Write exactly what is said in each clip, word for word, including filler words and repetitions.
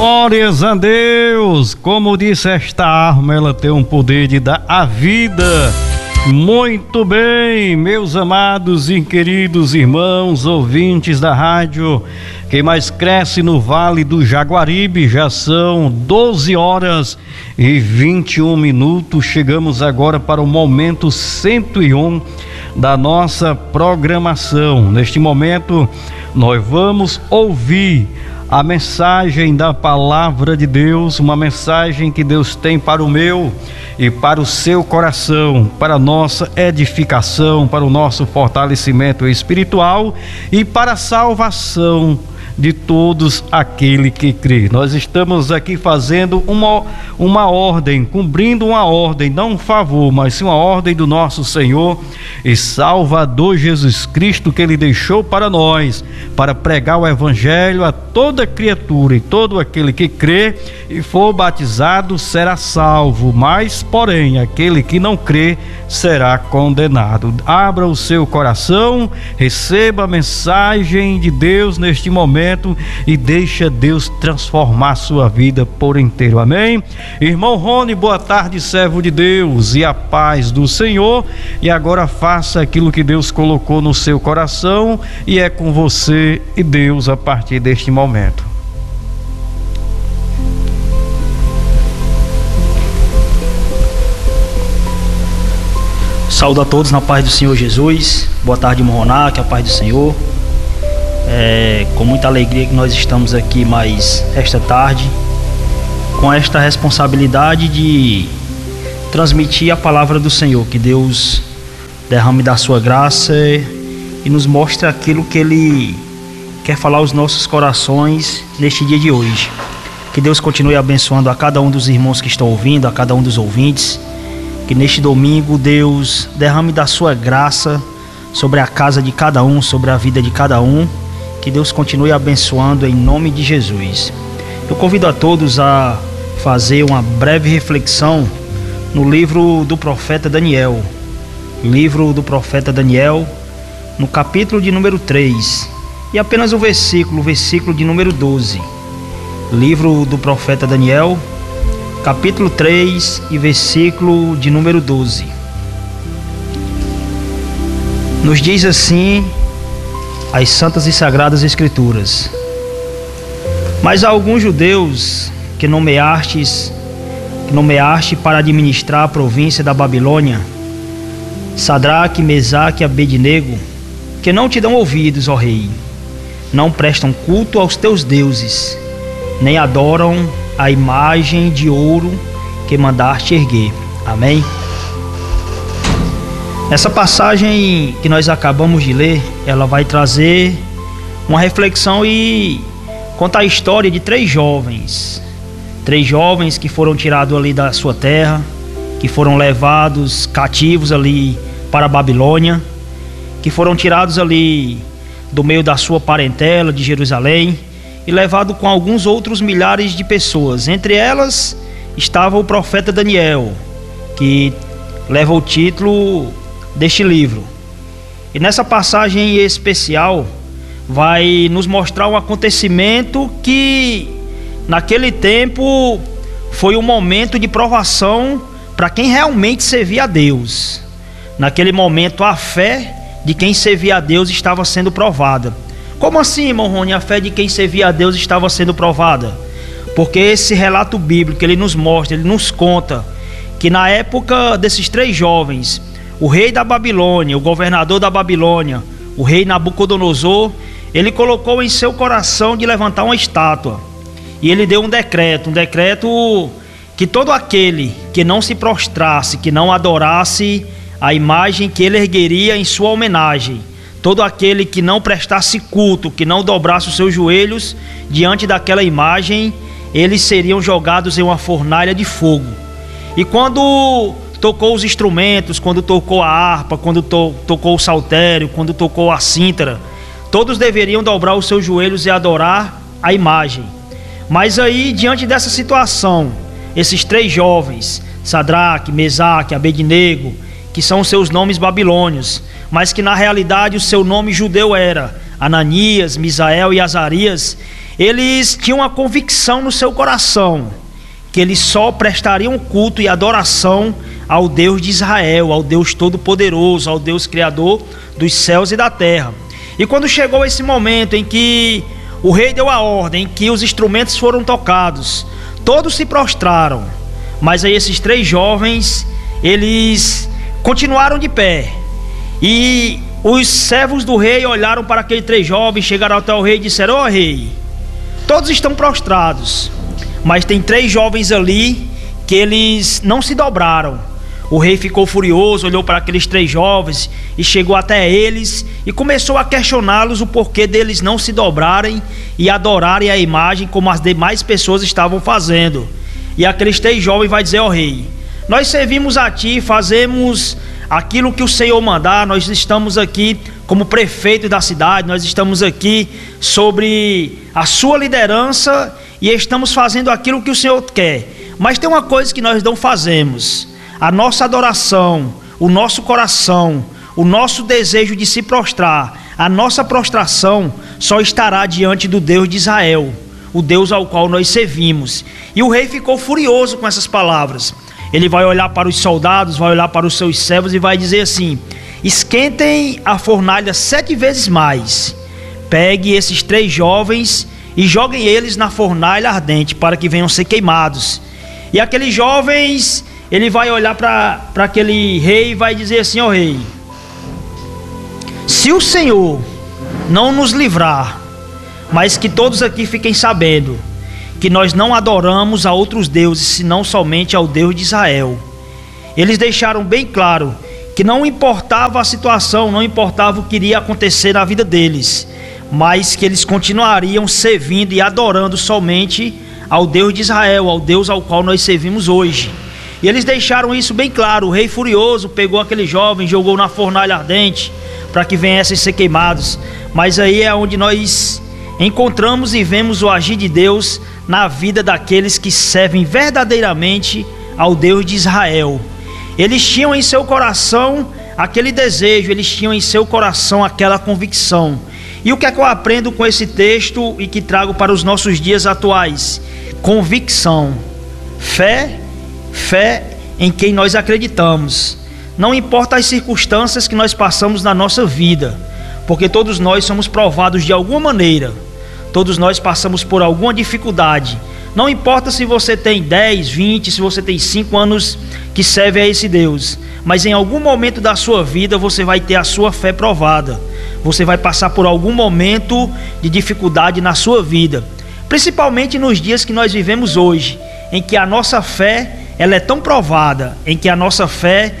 Glórias a Deus! Como disse, esta arma, ela tem um poder de dar a vida. Muito bem, meus amados e queridos irmãos, ouvintes da rádio, quem mais cresce no Vale do Jaguaribe, já são doze horas e vinte e um minutos. Chegamos agora para o momento cento e um da nossa programação. Neste momento, nós vamos ouvir a mensagem da palavra de Deus, uma mensagem que Deus tem para o meu e para o seu coração, para a nossa edificação, para o nosso fortalecimento espiritual e para a salvação de todos aquele que crê. Nós estamos aqui fazendo uma, uma ordem, cumprindo uma ordem, não um favor, mas sim uma ordem do nosso Senhor e Salvador Jesus Cristo, que Ele deixou para nós, para pregar o Evangelho a toda criatura, e todo aquele que crê e for batizado será salvo, mas porém aquele que não crê será condenado. Abra o seu coração, receba a mensagem de Deus neste momento e deixa Deus transformar sua vida por inteiro. Amém? Irmão Rony, boa tarde, servo de Deus, e a paz do Senhor. E agora faça aquilo que Deus colocou no seu coração, e é com você e Deus a partir deste momento. Saúdo a todos na paz do Senhor Jesus. Boa tarde, irmão Roná, que a paz do Senhor. É com muita alegria que nós estamos aqui mais esta tarde, com esta responsabilidade de transmitir a palavra do Senhor. Que Deus derrame da sua graça e nos mostre aquilo que Ele quer falar aos nossos corações neste dia de hoje. Que Deus continue abençoando a cada um dos irmãos que estão ouvindo, a cada um dos ouvintes. Que neste domingo Deus derrame da sua graça sobre a casa de cada um, sobre a vida de cada um. Que Deus continue abençoando em nome de Jesus. Eu convido a todos a fazer uma breve reflexão no livro do profeta Daniel. Livro do profeta Daniel, no capítulo de número três. E apenas o versículo, o versículo de número doze. Livro do profeta Daniel, capítulo três e versículo de número doze. Nos diz assim as santas e sagradas escrituras: mas há alguns judeus que nomeastes, que nomeaste para administrar a província da Babilônia, Sadraque, Mesaque e Abednego, que não te dão ouvidos, ó rei, não prestam culto aos teus deuses, nem adoram a imagem de ouro que mandaste erguer. Amém? Essa passagem que nós acabamos de ler, ela vai trazer uma reflexão e conta a história de três jovens. Três jovens que foram tirados ali da sua terra, que foram levados cativos ali para a Babilônia, que foram tirados ali do meio da sua parentela de Jerusalém e levados com alguns outros milhares de pessoas. Entre elas estava o profeta Daniel, que leva o título deste livro. E nessa passagem especial vai nos mostrar um acontecimento que naquele tempo foi um momento de provação para quem realmente servia a Deus. Naquele momento a fé de quem servia a Deus estava sendo provada. Como assim, irmão Rony, a fé de quem servia a Deus estava sendo provada? Porque esse relato bíblico, ele nos mostra, ele nos conta que na época desses três jovens, o rei da Babilônia, o governador da Babilônia, o rei Nabucodonosor, ele colocou em seu coração de levantar uma estátua. E ele deu um decreto, um decreto que todo aquele que não se prostrasse, que não adorasse a imagem que ele ergueria em sua homenagem, todo aquele que não prestasse culto, que não dobrasse os seus joelhos diante daquela imagem, eles seriam jogados em uma fornalha de fogo. E quando tocou os instrumentos, quando tocou a harpa, quando to- tocou o saltério, quando tocou a cítara, todos deveriam dobrar os seus joelhos e adorar a imagem. Mas aí, diante dessa situação, esses três jovens, Sadraque, Mesaque, Abednego, que são seus nomes babilônios, mas que na realidade o seu nome judeu era Ananias, Misael e Azarias, eles tinham uma convicção no seu coração, que eles só prestariam culto e adoração ao Deus de Israel, ao Deus Todo-Poderoso, ao Deus Criador dos céus e da terra. E quando chegou esse momento em que o rei deu a ordem, em que os instrumentos foram tocados, todos se prostraram, mas aí esses três jovens, eles continuaram de pé. E os servos do rei olharam para aqueles três jovens, chegaram até o rei e disseram: ó rei, todos estão prostrados, mas tem três jovens ali que eles não se dobraram. O rei ficou furioso, olhou para aqueles três jovens e chegou até eles e começou a questioná-los o porquê deles não se dobrarem e adorarem a imagem como as demais pessoas estavam fazendo. E aqueles três jovens vai dizer: ó rei, nós servimos a ti, fazemos aquilo que o Senhor mandar, nós estamos aqui como prefeito da cidade, nós estamos aqui sobre a sua liderança e estamos fazendo aquilo que o Senhor quer. Mas tem uma coisa que nós não fazemos: a nossa adoração, o nosso coração, o nosso desejo de se prostrar, a nossa prostração só estará diante do Deus de Israel, o Deus ao qual nós servimos. E o rei ficou furioso com essas palavras. Ele vai olhar para os soldados, vai olhar para os seus servos e vai dizer assim: esquentem a fornalha sete vezes mais, pegue esses três jovens e joguem eles na fornalha ardente, para que venham ser queimados. E aqueles jovens, ele vai olhar para aquele rei e vai dizer assim: ó rei, se o Senhor não nos livrar, mas que todos aqui fiquem sabendo que nós não adoramos a outros deuses, senão somente ao Deus de Israel. Eles deixaram bem claro que não importava a situação, não importava o que iria acontecer na vida deles, mas que eles continuariam servindo e adorando somente ao Deus de Israel, ao Deus ao qual nós servimos hoje. E eles deixaram isso bem claro. O rei furioso pegou aquele jovem, jogou na fornalha ardente para que viessem ser queimados. Mas aí é onde nós encontramos e vemos o agir de Deus na vida daqueles que servem verdadeiramente ao Deus de Israel. Eles tinham em seu coração aquele desejo, eles tinham em seu coração aquela convicção. E o que é que eu aprendo com esse texto e que trago para os nossos dias atuais? Convicção, fé, fé em quem nós acreditamos. Não importa as circunstâncias que nós passamos na nossa vida, porque todos nós somos provados de alguma maneira, todos nós passamos por alguma dificuldade. Não importa se você tem dez, vinte, se você tem cinco anos que serve a esse Deus, mas em algum momento da sua vida você vai ter a sua fé provada. Você vai passar por algum momento de dificuldade na sua vida, principalmente nos dias que nós vivemos hoje, em que a nossa fé ela é tão provada, em que a nossa fé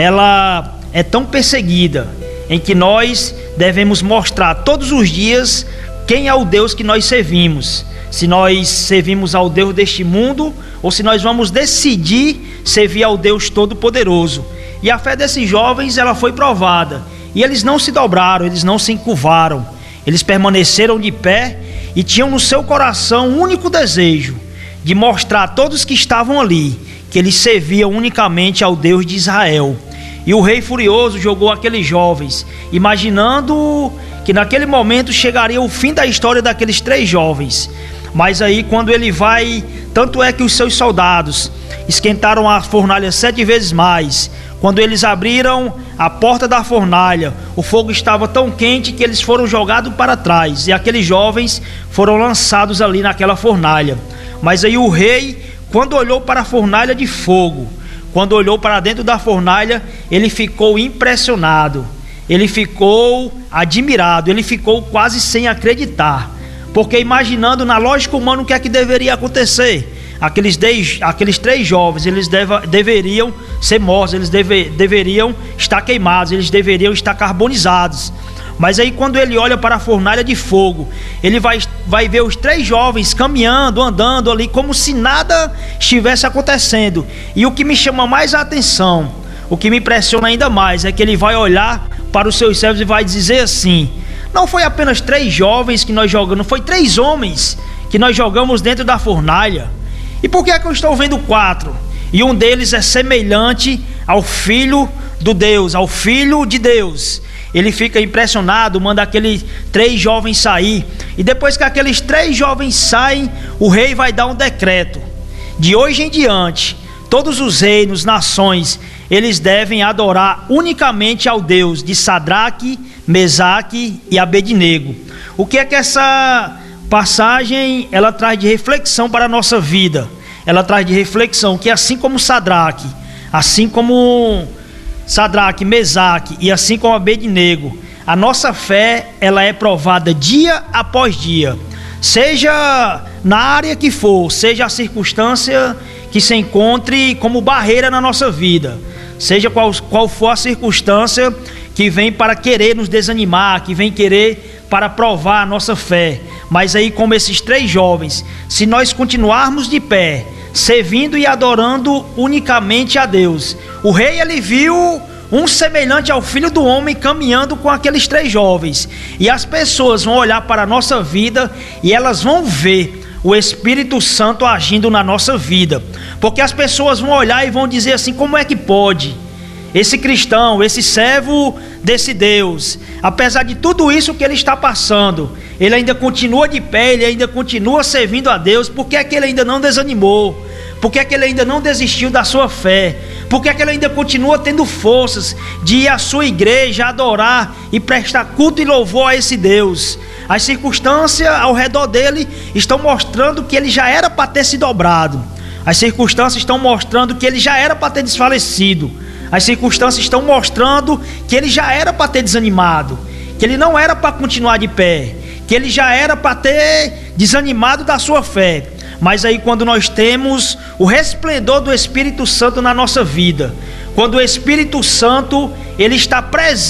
ela é tão perseguida, em que nós devemos mostrar todos os dias quem é o Deus que nós servimos. Se nós servimos ao Deus deste mundo ou se nós vamos decidir servir ao Deus Todo-Poderoso. E a fé desses jovens ela foi provada, e eles não se dobraram, eles não se encurvaram, eles permaneceram de pé e tinham no seu coração um único desejo de mostrar a todos que estavam ali que eles serviam unicamente ao Deus de Israel. E o rei furioso jogou aqueles jovens, imaginando que naquele momento chegaria o fim da história daqueles três jovens. Mas aí quando ele vai, tanto é que os seus soldados esquentaram a fornalha sete vezes mais. Quando eles abriram a porta da fornalha, o fogo estava tão quente que eles foram jogados para trás, e aqueles jovens foram lançados ali naquela fornalha. Mas aí o rei, quando olhou para a fornalha de fogo, quando olhou para dentro da fornalha, ele ficou impressionado, ele ficou admirado, ele ficou quase sem acreditar, porque imaginando na lógica humana o que é que deveria acontecer. Aqueles, dez, aqueles três jovens, eles deva, deveriam ser mortos, eles deve, deveriam estar queimados, eles deveriam estar carbonizados. Mas aí quando ele olha para a fornalha de fogo, ele vai, vai ver os três jovens caminhando, andando ali, como se nada estivesse acontecendo. E o que me chama mais a atenção, o que me impressiona ainda mais, é que ele vai olhar para os seus servos e vai dizer assim: não foi apenas três jovens que nós jogamos, não foi três homens que nós jogamos dentro da fornalha. E por que é que eu estou vendo quatro? E um deles é semelhante ao Filho do Deus, ao Filho de Deus. ele fica impressionado, manda aqueles três jovens sair. E depois que aqueles três jovens saem, o rei vai dar um decreto: de hoje em diante, todos os reinos, nações, eles devem adorar unicamente ao Deus de Sadraque, Mesaque e Abednego. O que é que essa passagem ela traz de reflexão para a nossa vida? Ela traz de reflexão que assim como Sadraque, assim como Sadraque, Mesaque e assim como Abednego, a nossa fé ela é provada dia após dia, seja na área que for, seja a circunstância que se encontre como barreira na nossa vida, seja qual, qual for a circunstância que vem para querer nos desanimar, que vem querer para provar a nossa fé. Mas aí, como esses três jovens, se nós continuarmos de pé, servindo e adorando unicamente a Deus, o rei ele viu um semelhante ao Filho do Homem caminhando com aqueles três jovens, e as pessoas vão olhar para a nossa vida e elas vão ver o Espírito Santo agindo na nossa vida, porque as pessoas vão olhar e vão dizer assim: como é que pode esse cristão, esse servo desse Deus, apesar de tudo isso que ele está passando, ele ainda continua de pé, ele ainda continua servindo a Deus? Por que é que ele ainda não desanimou? Por que é que ele ainda não desistiu da sua fé? Por que é que ele ainda continua tendo forças de ir à sua igreja, adorar e prestar culto e louvor a esse Deus? As circunstâncias ao redor dele estão mostrando que ele já era para ter se dobrado. As circunstâncias estão mostrando que ele já era para ter desfalecido. As circunstâncias estão mostrando que ele já era para ter desanimado, que ele não era para continuar de pé, que ele já era para ter desanimado da sua fé. Mas aí, quando nós temos o resplendor do Espírito Santo na nossa vida, quando o Espírito Santo ele está presente